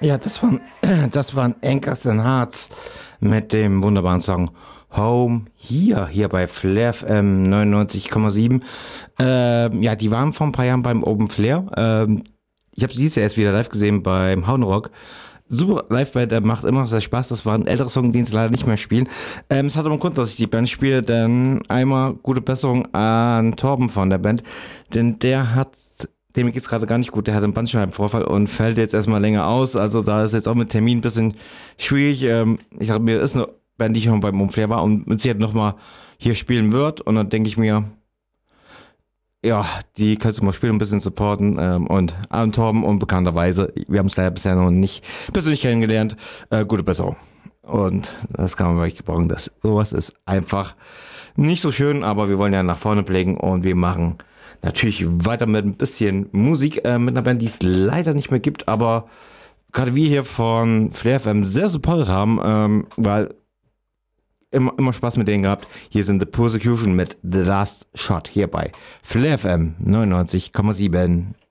Ja, das waren Anchors and Hearts mit dem wunderbaren Song Home hier bei Flair FM 99,7. Ja, die waren vor ein paar Jahren beim Open Flair. Ich habe sie dieses Jahr erst wieder live gesehen beim Hauenrock. Super Liveband, macht immer noch sehr Spaß. Das war ein älterer Song, den sie leider nicht mehr spielen. Es hat aber einen Grund, dass ich die Band spiele, denn einmal gute Besserung an Torben von der Band, denn dem geht's gerade gar nicht gut, der hat einen Bandscheibenvorfall und fällt jetzt erstmal länger aus, also da ist jetzt auch mit Termin ein bisschen schwierig. Ich dachte mir, ist eine Band, die schon beim Umflair war und mit Sicherheit nochmal hier spielen wird und dann denke ich mir, ja, die kannst du mal spielen, ein bisschen supporten und an Torben unbekannterweise, wir haben es leider bisher noch nicht persönlich kennengelernt, gute Besserung. Und das kann man wirklich gebrauchen. Sowas ist einfach nicht so schön, aber wir wollen ja nach vorne blicken und wir machen natürlich weiter mit ein bisschen Musik mit einer Band, die es leider nicht mehr gibt, aber gerade wir hier von Flair FM sehr supportet haben, weil immer Spaß mit denen gehabt. Hier sind The Persecution mit The Last Shot hier bei Flair FM 99,7.